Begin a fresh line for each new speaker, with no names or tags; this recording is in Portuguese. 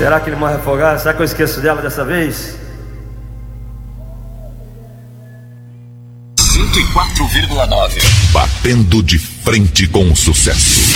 Será que ele morre afogado? Será que eu esqueço dela dessa vez?
104,9.
Batendo de frente com o sucesso.